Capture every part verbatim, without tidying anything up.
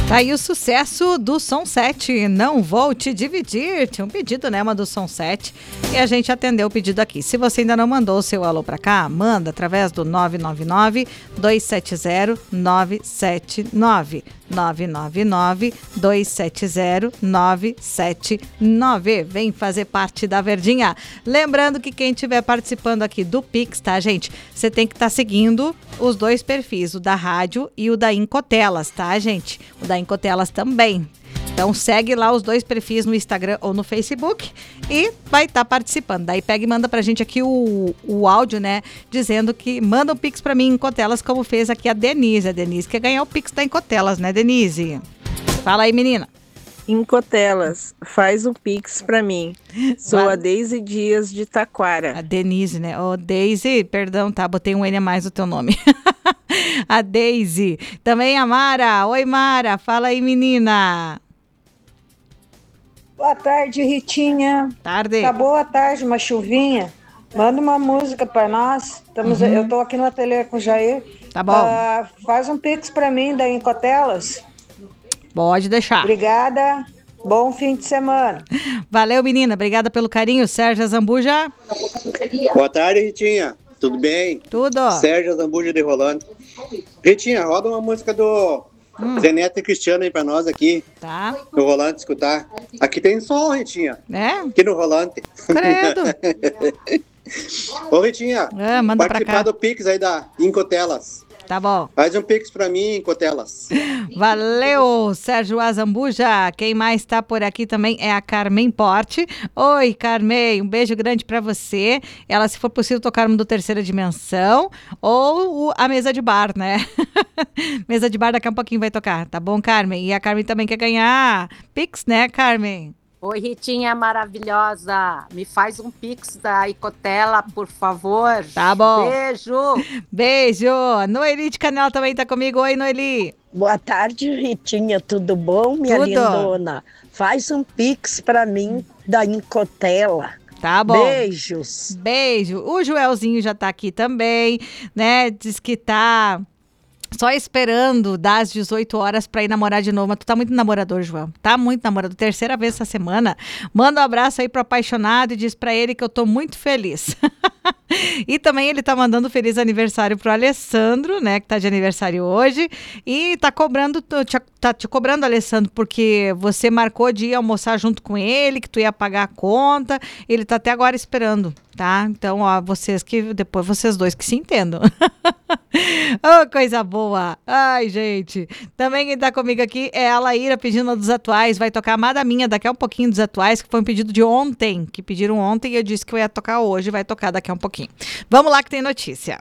Tá aí o sucesso do Som sete, Não Vou Te Dividir. Tinha um pedido, né, uma do Som sete, e a gente atendeu o pedido aqui. Se você ainda não mandou o seu alô pra cá, manda através do nove nove nove, dois sete zero, nove sete nove. nove nove nove, dois sete zero, nove sete nove. Vem fazer parte da Verdinha. Lembrando que quem estiver participando aqui do Pix, tá, gente? Você tem que estar tá seguindo os dois perfis, o da rádio e o da Incotelas, tá, gente? O da Incotelas também. Então segue lá os dois perfis no Instagram ou no Facebook e vai estar tá participando. Daí pega e manda pra gente aqui o, o áudio, né? Dizendo que manda um Pix pra mim em Incotelas, como fez aqui a Denise. A Denise quer ganhar o Pix da Incotelas, né, Denise? Fala aí, menina. Incotelas, faz um Pix pra mim. Sou Vai. a Deise Dias de Taquara. A Denise, né? Ô, Deise, perdão, tá? Botei um N a mais no teu nome. A Deise. Também a Mara. Oi, Mara. Fala aí, menina. Boa tarde, Ritinha. Tarde. Tá boa tarde, uma chuvinha. Manda uma música pra nós. Estamos, Uhum. Eu tô aqui no ateliê com o Jair. Tá bom. Uh, faz um Pix pra mim da Incotelas. Pode deixar. Obrigada. Bom fim de semana. Valeu, menina. Obrigada pelo carinho. Sérgio Zambuja. Boa tarde, Ritinha. Tudo bem? Tudo. Sérgio Zambuja de Rolando. Ritinha, roda uma música do hum. Zé Neto e Cristiano aí pra nós aqui. Tá. No Rolante, escutar. Aqui tem som, Ritinha. É? Aqui no Rolante. Credo. Ô, Ritinha, é, manda participar pra cá. do Pix aí da Incotelas. Tá bom. Faz um Pix pra mim, Incotelas. Valeu, Sérgio Azambuja. Quem mais tá por aqui também é a Carmen Porte. Oi, Carmen, um beijo grande pra você. Ela, se for possível, tocar uma do Terceira Dimensão ou o, a mesa de bar, né? Mesa de bar daqui a um pouquinho vai tocar, tá bom, Carmen? E a Carmen também quer ganhar Pix, né, Carmen? Oi, Ritinha maravilhosa. Me faz um Pix da Icotela, por favor. Tá bom. Beijo. Beijo. Noeli de Canela também tá comigo. Oi, Noeli. Boa tarde, Ritinha. Tudo bom, minha Tudo. lindona? Faz um Pix pra mim da Incotela. Tá bom. Beijos. Beijo. O Joelzinho já tá aqui também, né? Diz que tá só esperando dar as dezoito horas pra ir namorar de novo. Mas tu tá muito namorador, João. Tá muito namorador. Terceira vez essa semana. Manda um abraço aí pro apaixonado e diz pra ele que eu tô muito feliz. E também ele tá mandando feliz aniversário pro Alessandro, né, que tá de aniversário hoje, e tá cobrando, te, tá te cobrando, Alessandro, porque você marcou de ir almoçar junto com ele, que tu ia pagar a conta, ele tá até agora esperando, tá? Então, ó, vocês que, depois vocês dois que se entendam. Oh, coisa boa. Ai, gente. Também quem tá comigo aqui é a Laíra pedindo uma dos atuais, vai tocar Amada Minha daqui a um pouquinho dos atuais, que foi um pedido de ontem, que pediram ontem e eu disse que eu ia tocar hoje, vai tocar daqui a um pouquinho. Vamos lá que tem notícia.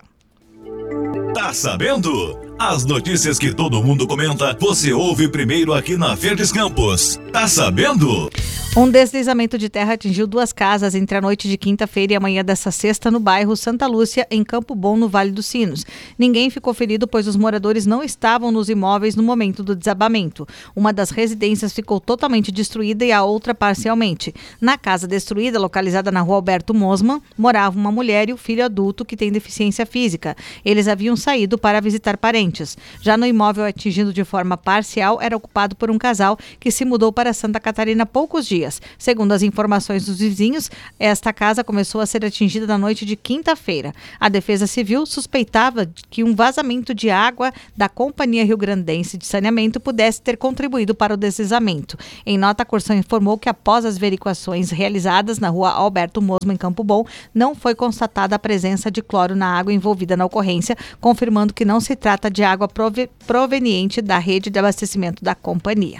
Tá sabendo? As notícias que todo mundo comenta, você ouve primeiro aqui na Verdes Campos. Tá sabendo? Um deslizamento de terra atingiu duas casas entre a noite de quinta-feira e a manhã dessa sexta no bairro Santa Lúcia, em Campo Bom, no Vale dos Sinos. Ninguém ficou ferido, pois os moradores não estavam nos imóveis no momento do desabamento. Uma das residências ficou totalmente destruída e a outra parcialmente. Na casa destruída, localizada na rua Alberto Mosman, morava uma mulher e o filho adulto que tem deficiência física. Eles haviam saído para visitar parentes. Já no imóvel atingido de forma parcial, era ocupado por um casal que se mudou para Santa Catarina há poucos dias. Segundo as informações dos vizinhos, esta casa começou a ser atingida na noite de quinta-feira. A Defesa Civil suspeitava que um vazamento de água da Companhia Rio-Grandense de Saneamento pudesse ter contribuído para o deslizamento. Em nota, a Corsan informou que após as averiguações realizadas na rua Alberto Mosman, em Campo Bom, não foi constatada a presença de cloro na água envolvida na ocorrência, confirmando que não se trata de água prove- proveniente da rede de abastecimento da companhia.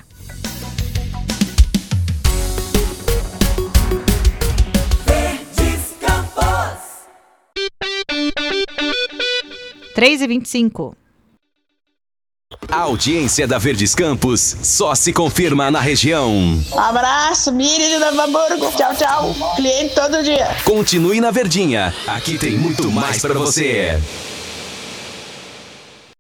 três e vinte e cinco. A audiência da Verdes Campos só se confirma na região. Abraço, Miriam de Novo Hamburgo. Tchau, tchau. Cliente todo dia. Continue na Verdinha. Aqui tem muito mais pra você.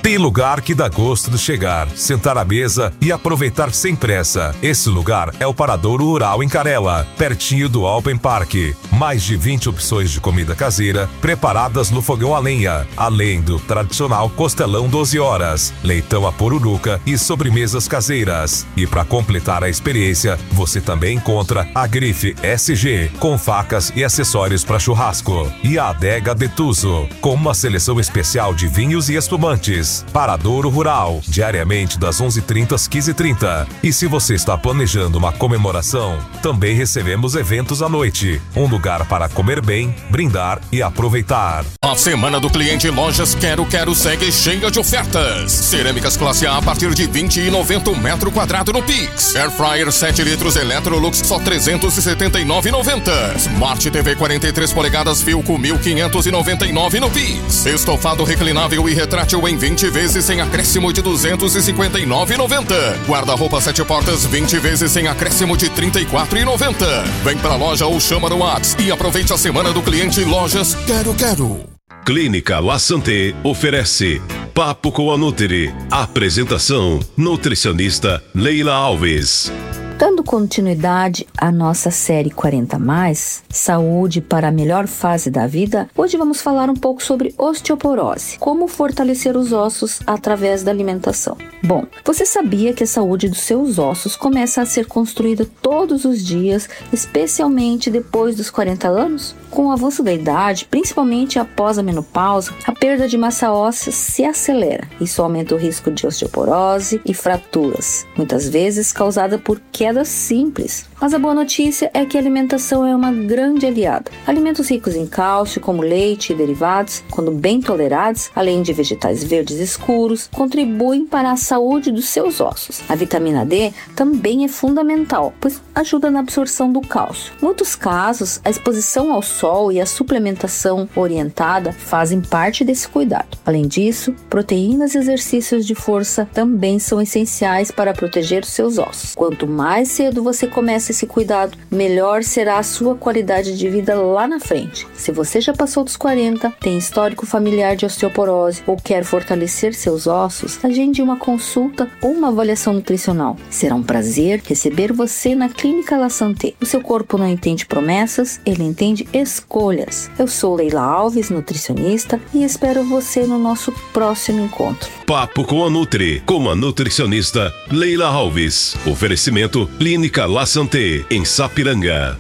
Tem lugar que dá gosto de chegar, sentar à mesa e aproveitar sem pressa. Esse lugar é o Paradouro Rural em Carela, pertinho do Alpen Park. Mais de vinte opções de comida caseira preparadas no fogão a lenha, além do tradicional costelão doze horas, leitão a poruruca e sobremesas caseiras. E para completar a experiência, você também encontra a Grife S G, com facas e acessórios para churrasco, e a Adega Betuso, com uma seleção especial de vinhos e espumantes. Paradouro Rural, diariamente das onze e trinta às quinze e trinta. E se você está planejando uma comemoração, também recebemos eventos à noite. Um lugar para comer bem, brindar e aproveitar. A Semana do Cliente Lojas Quero Quero segue cheia de ofertas. Cerâmicas classe A a partir de vinte e noventa o metro quadrado no Pix. Air Fryer sete litros Electrolux só trezentos e setenta e nove reais e noventa centavos. Smart T V quarenta e três polegadas Philco mil quinhentos e noventa e nove reais no Pix. Estofado reclinável e retrátil em vinte vezes sem acréscimo de duzentos e cinquenta e nove reais e noventa centavos. Guarda-roupa sete portas vinte vezes sem acréscimo de trinta e quatro reais e noventa centavos. Vem pra loja ou chama no WhatsApp e aproveite a Semana do Cliente Lojas Quero Quero. Clínica La Santé oferece Papo com a Nutri. Apresentação: nutricionista Leila Alves. Dando continuidade à nossa série quarenta mais, saúde para a melhor fase da vida, hoje vamos falar um pouco sobre osteoporose, como fortalecer os ossos através da alimentação. Bom, você sabia que a saúde dos seus ossos começa a ser construída todos os dias, especialmente depois dos quarenta anos? Com o avanço da idade, principalmente após a menopausa, a perda de massa óssea se acelera. Isso aumenta o risco de osteoporose e fraturas, muitas vezes causada por quedas simples. Mas a boa notícia é que a alimentação é uma grande aliada. Alimentos ricos em cálcio, como leite e derivados, quando bem tolerados, além de vegetais verdes escuros, contribuem para a saúde dos seus ossos. A vitamina D também é fundamental, pois ajuda na absorção do cálcio. Em muitos casos, a exposição ao sol e a suplementação orientada fazem parte desse cuidado. Além disso, proteínas e exercícios de força também são essenciais para proteger os seus ossos. Quanto mais cedo você começa esse cuidado, melhor será a sua qualidade de vida lá na frente. Se você já passou dos quarenta, tem histórico familiar de osteoporose ou quer fortalecer seus ossos, agende uma consulta ou uma avaliação nutricional. Será um prazer receber você na Clínica La Santé. O seu corpo não entende promessas, ele entende escolhas. Eu sou Leila Alves, nutricionista, e espero você no nosso próximo encontro. Papo com a Nutri, com a nutricionista Leila Alves. Oferecimento Clínica La Santé, em Sapiranga.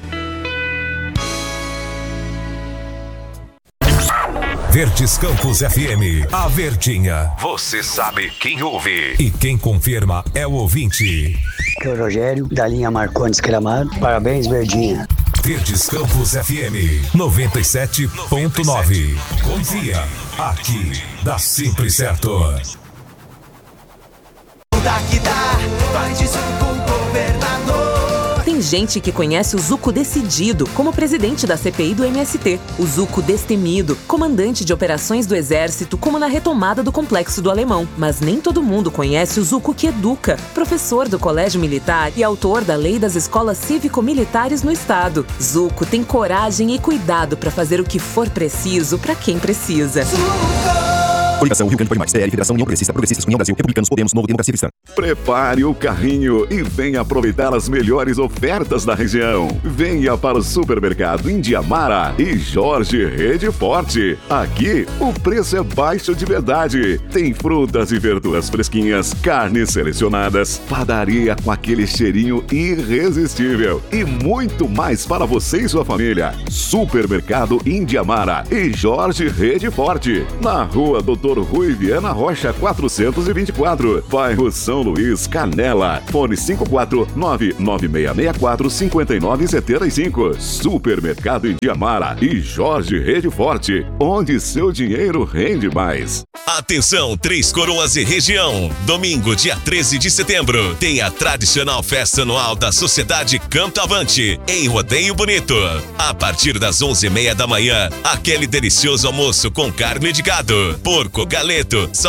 Verdes Campos F M, a Verdinha. Você sabe quem ouve. E quem confirma é o ouvinte. Aqui é o Rogério, da linha Marcondes Gramado. Parabéns, Verdinha. Verdes Campos F M, noventa e sete ponto nove. Confia, aqui dá sempre certo. Dá que dá, vai de Zuco, governador. Tem gente que conhece o Zuco Decidido como presidente da C P I do M S T, o Zuco Destemido, comandante de operações do Exército, como na retomada do Complexo do Alemão. Mas nem todo mundo conhece o Zuco que educa, professor do Colégio Militar e autor da Lei das Escolas Cívico-Militares no Estado. Zuco tem coragem e cuidado para fazer o que for preciso para quem precisa. Zuco! Coligação Rio Grande Pode Mais, P L, Federação União Progressista, Progressistas, União Brasil, Republicanos, Podemos, Novo Democracia Cristã. Prepare o carrinho e venha aproveitar as melhores ofertas da região. Venha para o Supermercado Indiamara e Jorge Rede Forte. Aqui, o preço é baixo de verdade. Tem frutas e verduras fresquinhas, carnes selecionadas, padaria com aquele cheirinho irresistível e muito mais para você e sua família. Supermercado Indiamara e Jorge Rede Forte, na rua Doutor Rui Viana Rocha, quatrocentos e vinte e quatro, bairro São Luís, Canela. Fone cinco quatro nove nove seis seis quatro cinco nove sete cinco. Supermercado Indiamara e Jorge Rede Forte, onde seu dinheiro rende mais. Atenção, Três Coroas e região. Domingo, dia treze de setembro, tem a tradicional festa anual da Sociedade Canto Avante, em Rodeio Bonito. A partir das onze e meia da manhã, aquele delicioso almoço com carne de gado, porco, galeto,